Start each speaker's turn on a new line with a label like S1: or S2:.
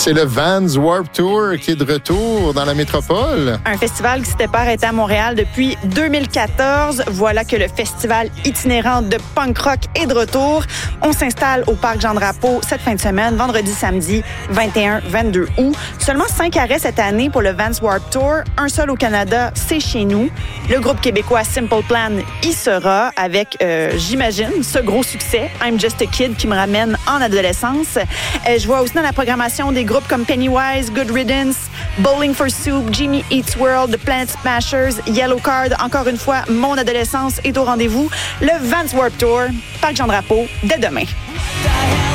S1: C'est le Vans Warped Tour qui est de retour dans la métropole.
S2: Un festival qui s'était pas arrêté à Montréal depuis 2014. Voilà que le festival itinérant de punk rock est de retour. On s'installe au Parc Jean-Drapeau cette fin de semaine, vendredi, samedi, 21-22 août. Seulement 5 arrêts cette année pour le Vans Warped Tour. Un seul au Canada, c'est chez nous. Le groupe québécois Simple Plan y sera avec, j'imagine, ce gros succès, I'm Just a Kid, qui me ramène en adolescence. Je vois aussi dans la programmation des groupes comme Pennywise, Good Riddance, Bowling for Soup, Jimmy Eats World, The Planet Smashers, Yellow Card. Encore une fois, mon adolescence est au rendez-vous. Le Vans Warped Tour, Parc Jean-Drapeau, dès demain.